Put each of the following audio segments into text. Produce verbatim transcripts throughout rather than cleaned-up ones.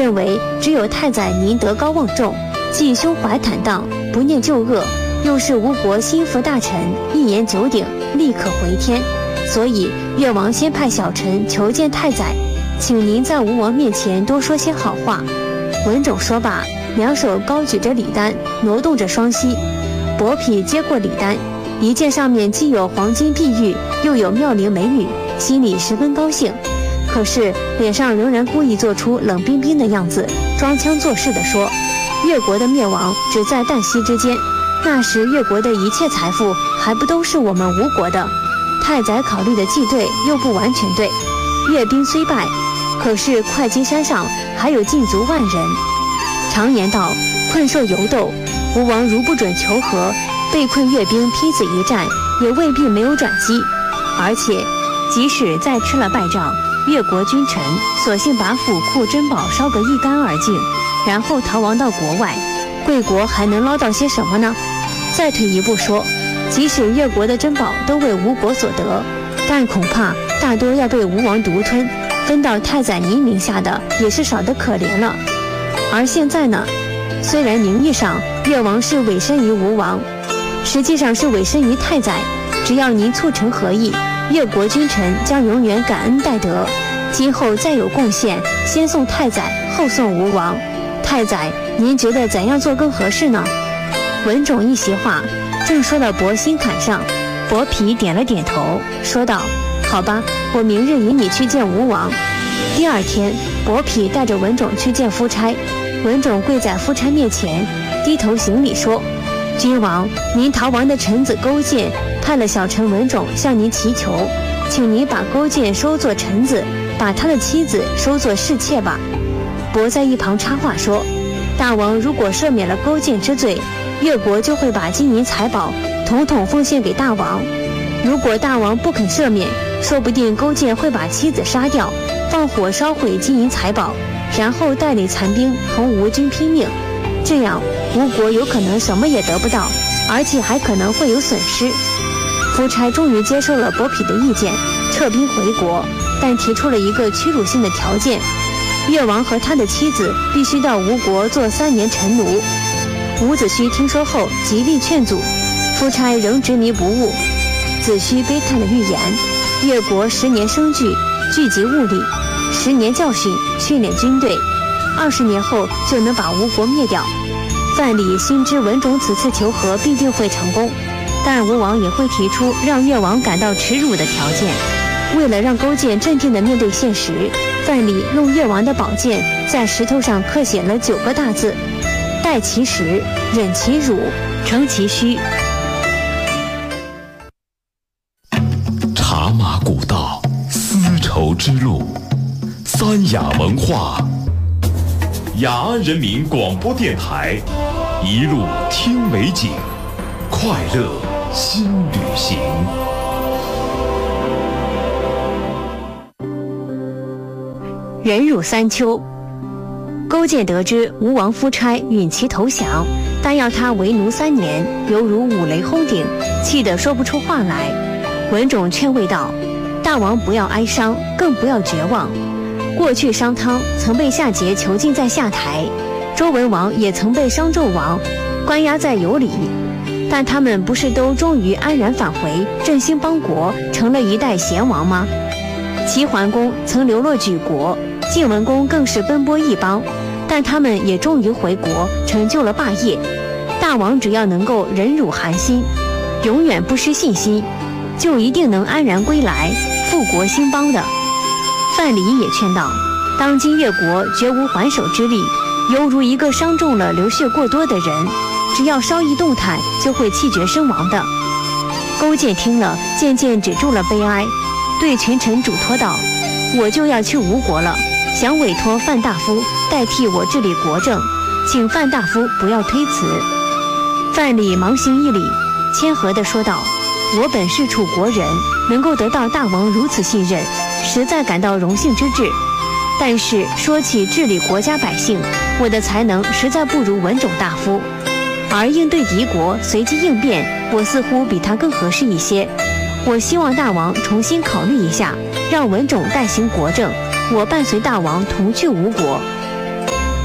认为只有太宰您德高望重，既胸怀坦荡，不念旧恶，又是吴国心腹大臣，一言九鼎，立可回天。所以越王先派小臣求见太宰，请您在吴王面前多说些好话。文种说罢，两手高举着礼单，挪动着双膝。伯嚭接过礼单，一见上面既有黄金碧玉，又有妙龄美女，心里十分高兴，可是脸上仍然故意做出冷冰冰的样子，装腔作势地说：越国的灭亡只在旦夕之间，那时越国的一切财富还不都是我们吴国的？太宰考虑的既对又不完全对。越兵虽败，可是会稽山上还有禁足万人。常言道，困兽犹斗，吴王如不准求和，被困越兵拼死一战，也未必没有转机。而且即使再吃了败仗，越国君臣索性把府库珍宝烧个一干二净，然后逃亡到国外，贵国还能捞到些什么呢？再退一步说，即使越国的珍宝都为吴国所得，但恐怕大多要被吴王独吞，分到太宰您名下的也是少得可怜了。而现在呢，虽然名义上越王是委身于吴王，实际上是委身于太宰，只要您促成和议，越国君臣将永远感恩戴德，今后再有贡献，先送太宰，后送吴王。太宰，您觉得怎样做更合适呢？文种一席话，正说到伯心坎上，伯嚭点了点头，说道：好吧，我明日引你去见吴王。第二天，伯嚭带着文种去见夫差，文种跪在夫差面前，低头行礼说：君王，您逃亡的臣子勾践派了小臣文种向您祈求，请您把勾践收作臣子，把他的妻子收作侍妾吧。伯在一旁插话说：大王如果赦免了勾践之罪，越国就会把金银财宝统统奉献给大王。如果大王不肯赦免，说不定勾践会把妻子杀掉，放火烧毁金银财宝，然后带领残兵同吴军拼命。这样吴国有可能什么也得不到，而且还可能会有损失。夫差终于接受了伯嚭的意见，撤兵回国，但提出了一个屈辱性的条件：越王和他的妻子必须到吴国做三年臣奴。伍子胥听说后极力劝阻，夫差仍执迷不悟。子胥悲叹的预言：越国十年生聚，聚集物力；十年教训，训练军队，二十年后就能把吴国灭掉。范蠡心知文种此次求和必定会成功，但吴王也会提出让越王感到耻辱的条件。为了让勾践镇定地面对现实，范蠡用越王的宝剑在石头上刻写了九个大字：待其时，忍其辱，成其虚。 茶马古道，丝绸之路，三雅文化。雅安人民广播电台，一路听美景，快乐新旅行。 忍辱三秋。勾践得知吴王夫差允其投降，但要他为奴三年，犹如五雷轰顶，气得说不出话来。文种劝慰道：大王不要哀伤，更不要绝望。过去商汤曾被夏桀囚禁在下台，周文王也曾被商纣王关押在羑里，但他们不是都终于安然返回，振兴邦国，成了一代贤王吗？齐桓公曾流落举国，晋文公更是奔波一邦，但他们也终于回国，成就了霸业。大王只要能够忍辱寒心，永远不失信心，就一定能安然归来，复国兴邦的。范蠡也劝道：当今越国绝无还手之力，犹如一个伤重了流血过多的人，只要稍一动弹，就会气绝身亡的。勾践听了，渐渐止住了悲哀，对群臣嘱托道：我就要去吴国了，想委托范大夫代替我治理国政，请范大夫不要推辞。范蠡忙行一礼，谦和地说道：我本是楚国人，能够得到大王如此信任，实在感到荣幸之至。但是说起治理国家百姓，我的才能实在不如文种大夫，而应对敌国随机应变，我似乎比他更合适一些。我希望大王重新考虑一下，让文种代行国政，我伴随大王同去吴国。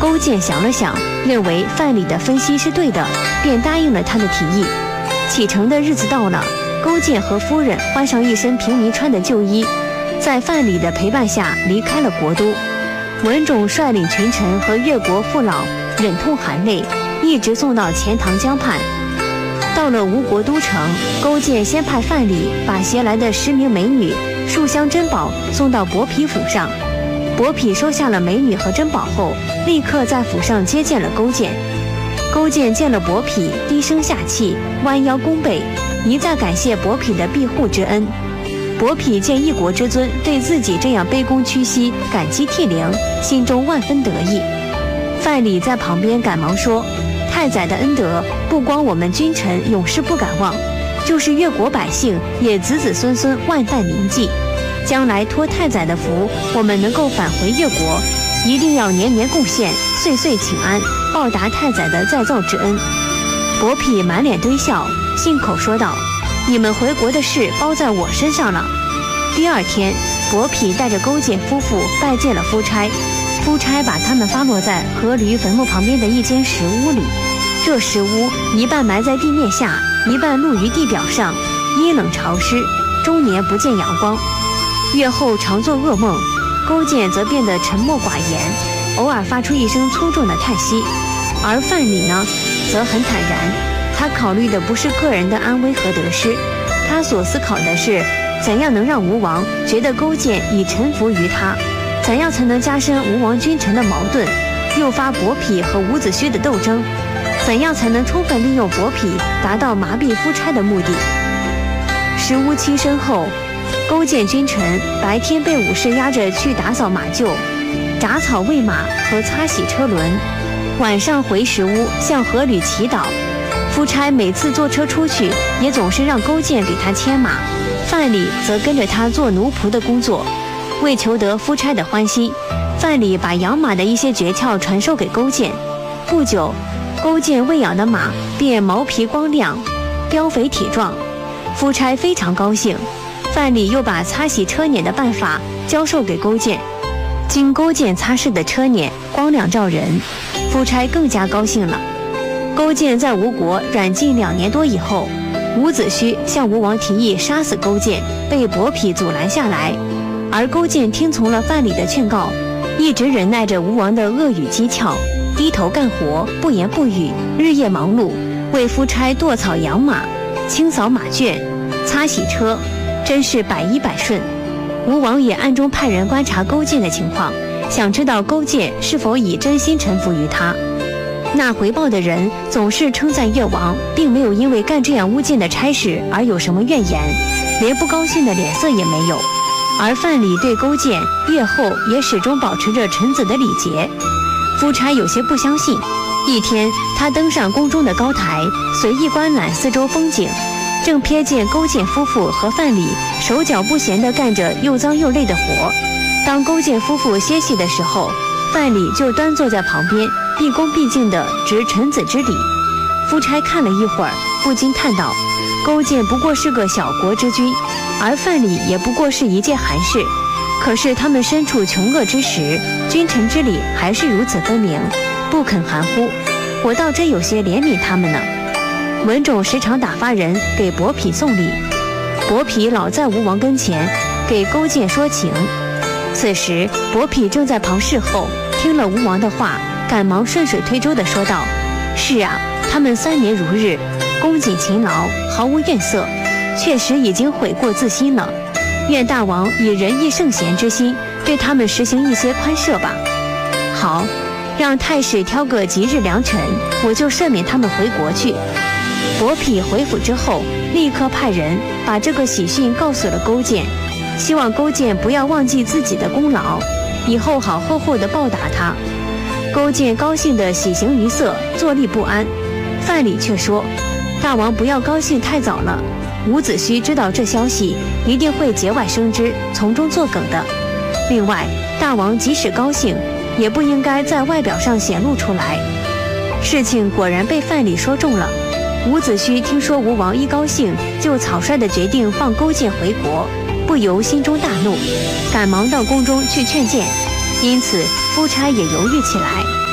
勾践想了想，认为范蠡的分析是对的，便答应了他的提议。启程的日子到了，勾践和夫人换上一身平民穿的旧衣，在范蠡的陪伴下离开了国都。文种率领群臣和越国父老忍痛含泪，一直送到钱塘江畔。到了吴国都城，勾践先派范蠡把携来的十名美女、数箱珍宝送到伯嚭府上。伯嚭收下了美女和珍宝后，立刻在府上接见了勾践。勾践见了伯嚭，低声下气，弯腰弓背，一再感谢伯嚭的庇护之恩。伯嚭见一国之尊对自己这样卑躬屈膝、感激涕零，心中万分得意。范蠡在旁边赶忙说：“太宰的恩德，不光我们君臣永世不敢忘，就是越国百姓也子子孙孙万代铭记。将来托太宰的福，我们能够返回越国，一定要年年贡献，岁岁请安，报答太宰的再造之恩。”伯嚭满脸堆笑，信口说道：“你们回国的事包在我身上了。”第二天，伯嚭带着勾践夫妇拜见了夫差，夫差把他们发落在阖闾坟墓旁边的一间石屋里。这石屋一半埋在地面下，一半露于地表上，阴冷潮湿，终年不见阳光。月后常做噩梦，勾践则变得沉默寡言，偶尔发出一声粗重的叹息。而范蠡呢，则很坦然，他考虑的不是个人的安危和得失，他所思考的是怎样能让吴王觉得勾践已臣服于他，怎样才能加深吴王君臣的矛盾，诱发伯嚭和伍子胥的斗争，怎样才能充分利用伯嚭达到麻痹夫差的目的。石屋栖身后，勾践君臣白天被武士押着去打扫马厩、铡草喂马和擦洗车轮，晚上回石屋向阖闾祈祷。夫差每次坐车出去，也总是让勾践给他牵马，范蠡则跟着他做奴仆的工作。为求得夫差的欢心，范蠡把养马的一些诀窍传授给勾践。不久，勾践喂养的马便毛皮光亮，膘肥体壮。夫差非常高兴，范蠡又把擦洗车辇的办法教授给勾践。经勾践擦拭的车辇光亮照人，夫差更加高兴了。勾践在吴国软禁两年多以后，伍子胥向吴王提议杀死勾践，被伯嚭阻拦下来。而勾践听从了范蠡的劝告，一直忍耐着吴王的恶语讥诮，低头干活，不言不语，日夜忙碌，为夫差剁草养马、清扫马圈、擦洗车，真是百依百顺。吴王也暗中派人观察勾践的情况，想知道勾践是否已真心臣服于他。那回报的人总是称赞越王，并没有因为干这样污贱的差事而有什么怨言，连不高兴的脸色也没有。而范蠡对勾践越后也始终保持着臣子的礼节。夫差有些不相信。一天，他登上宫中的高台，随意观览四周风景，正瞥见勾践夫妇和范蠡手脚不闲地干着又脏又累的活。当勾践夫妇歇息的时候，范蠡就端坐在旁边，毕恭毕敬地执臣子之礼。夫差看了一会儿，不禁叹道：“勾践不过是个小国之君，而范蠡也不过是一介寒士。可是他们身处穷恶之时，君臣之礼还是如此分明，不肯含糊。我倒真有些怜悯他们呢。”文种时常打发人给伯嚭送礼，伯嚭老在吴王跟前给勾践说情。此时伯嚭正在旁侍候，听了吴王的话，赶忙顺水推舟地说道：“是啊，他们三年如日，恭谨勤劳，毫无怨色，确实已经悔过自新了。愿大王以仁义圣贤之心，对他们实行一些宽赦吧。”“好，让太史挑个吉日良辰，我就赦免他们回国去。”伯嚭回府之后，立刻派人把这个喜讯告诉了勾践，希望勾践不要忘记自己的功劳，以后好厚厚地报答他。勾践高兴得喜形于色，坐立不安。范蠡却说：“大王不要高兴太早了，伍子胥知道这消息，一定会节外生枝，从中作梗的。另外，大王即使高兴，也不应该在外表上显露出来。”事情果然被范蠡说中了。伍子胥听说吴王一高兴就草率地决定放勾践回国，不由心中大怒，赶忙到宫中去劝谏。因此夫差也犹豫起来。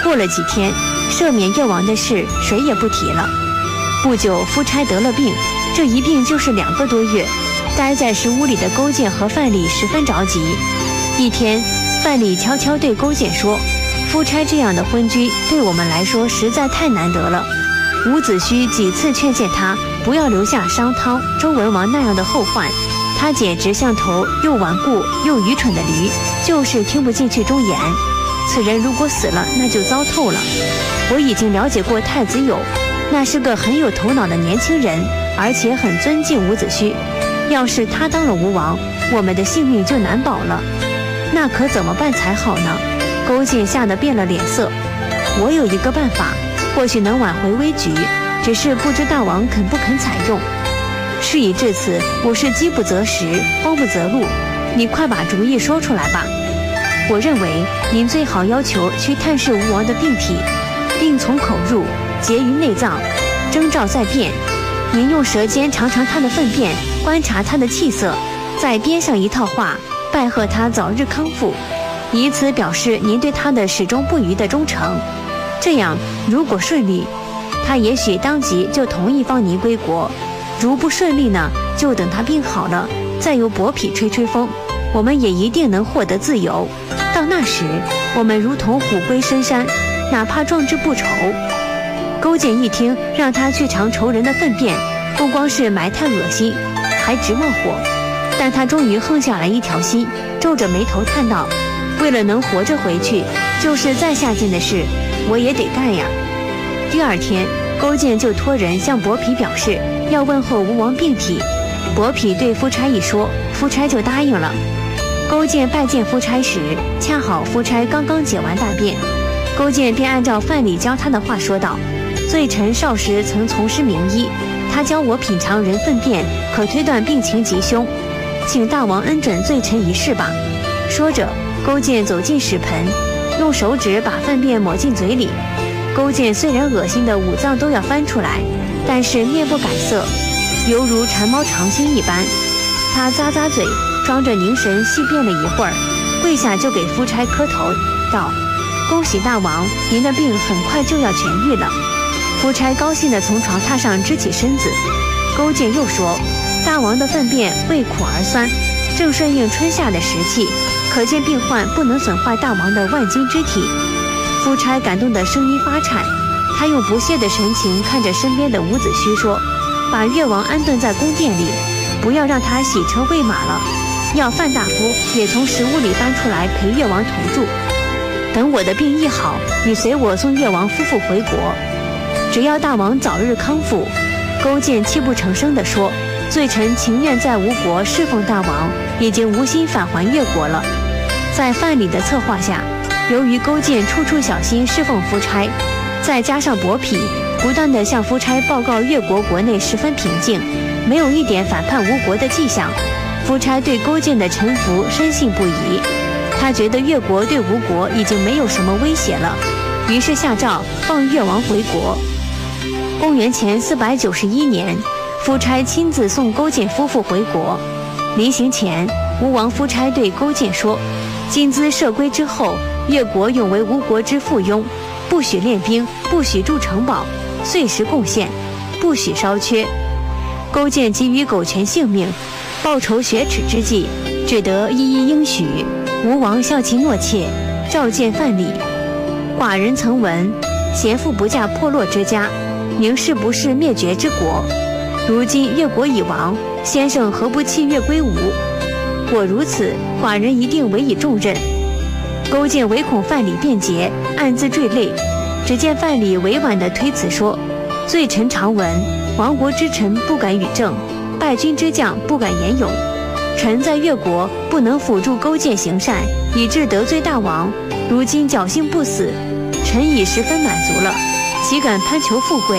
过了几天，赦免越王的事谁也不提了。不久，夫差得了病，这一病就是两个多月。待在石屋里的勾践和范蠡十分着急。一天，范蠡悄悄对勾践说：“夫差这样的昏君，对我们来说实在太难得了。”伍子胥几次劝谏他不要留下商汤、周文王那样的后患，他简直像头又顽固又愚蠢的驴，就是听不进去忠言。此人如果死了，那就糟透了。我已经了解过太子友，那是个很有头脑的年轻人，而且很尊敬伍子胥。要是他当了吴王，我们的性命就难保了。那可怎么办才好呢？勾践吓得变了脸色。我有一个办法，或许能挽回危局，只是不知大王肯不肯采用。事已至此，我是饥不择食，慌不择路，你快把主意说出来吧。我认为您最好要求去探视吴王的病体，病从口入，结于内脏，征兆在变。您用舌尖尝尝他的粪便，观察他的气色，再编上一套话，拜贺他早日康复，以此表示您对他的始终不渝的忠诚。这样如果顺利，他也许当即就同意放您归国；如不顺利呢，就等他病好了，再由伯嚭吹吹风，我们也一定能获得自由。到那时，我们如同虎归深山，哪怕壮志不酬。勾践一听让他去尝仇人的粪便，不光是埋汰恶心，还直冒火。但他终于横下来一条心，皱着眉头叹道：“为了能活着回去，就是再下贱的事，我也得干呀。”第二天，勾践就托人向伯嚭表示要问候吴王病体。伯嚭对夫差一说，夫差就答应了。勾践拜见夫差时，恰好夫差刚刚解完大便，勾践便按照范蠡教他的话说道：“罪臣少时曾从师名医，他教我品尝人粪便，可推断病情吉凶，请大王恩准罪臣一试吧。”说着，勾践走进屎盆，用手指把粪便抹进嘴里。勾践虽然恶心的五脏都要翻出来，但是面不改色，犹如馋猫尝鲜一般。他咂咂嘴，装着凝神细辨了一会儿，跪下就给夫差磕头，道：“恭喜大王，您的病很快就要痊愈了。”夫差高兴地从床榻上支起身子。勾践又说：“大王的粪便味苦而酸，正顺应春夏的时气，可见病患不能损坏大王的万金之体。”夫差感动得声音发颤，他用不屑的神情看着身边的伍子胥说：“把越王安顿在宫殿里，不要让他洗车喂马了，要范大夫也从食屋里搬出来陪越王同住。等我的病医好，你随我送越王夫妇回国。只要大王早日康复。”勾践泣不成声地说：“罪臣情愿在吴国侍奉大王，已经无心返还越国了。”在范蠡的策划下，由于勾践处处小心侍奉夫差，再加上伯嚭不断地向夫差报告越国国内十分平静，没有一点反叛吴国的迹象，夫差对勾践的臣服深信不疑。他觉得越国对吴国已经没有什么威胁了，于是下诏放越王回国。公元前四百九十一年，夫差亲自送勾践夫妇回国。临行前，吴王夫差对勾践说：“今兹设归之后，越国永为吴国之附庸，不许练兵，不许筑城堡，岁时贡献，不许稍缺。”勾践急于苟全性命，报仇雪耻之际，只得一一应许。吴王效其诺切，召见范蠡。寡人曾闻，贤妇不嫁破落之家，宁氏不是灭绝之国。如今越国已亡，先生何不弃越归吴？果如此，寡人一定委以重任。勾践唯恐范蠡辩解，暗自坠泪。只见范蠡委婉地推辞说：“罪臣常闻，亡国之臣不敢与政，败军之将不敢言勇。臣在越国不能辅助勾践行善，以致得罪大王。如今侥幸不死，臣已十分满足了，岂敢攀求富贵？”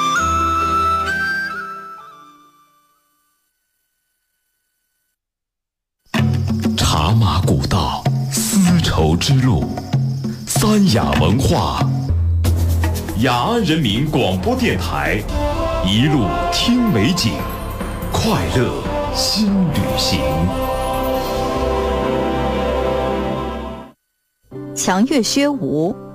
茶马古道，丝绸之路，三雅文化，雅安人民广播电台，一路听美景，快乐新旅行。 强越薛吴，